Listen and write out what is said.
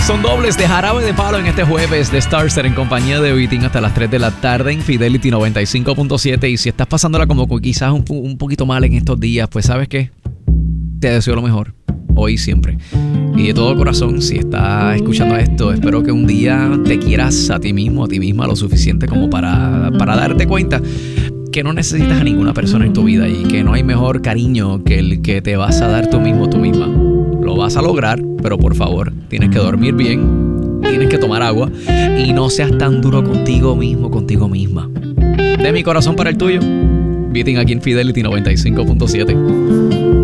Son dobles de Jarabe de Palo en este jueves de Starster en compañía de Vitín hasta las 3 de la tarde en Fidelity 95.7. Y si estás pasándola como quizás un poquito mal en estos días, pues ¿sabes qué? Te deseo lo mejor, hoy y siempre. Y de todo corazón, si estás escuchando esto, espero que un día te quieras a ti mismo, a ti misma, lo suficiente como para darte cuenta que no necesitas a ninguna persona en tu vida y que no hay mejor cariño que el que te vas a dar tú mismo, tú misma. Lo vas a lograr, pero por favor, tienes que dormir bien, tienes que tomar agua y no seas tan duro contigo mismo, contigo misma. De mi corazón para el tuyo, Vitín aquí en Fidelity 95.7.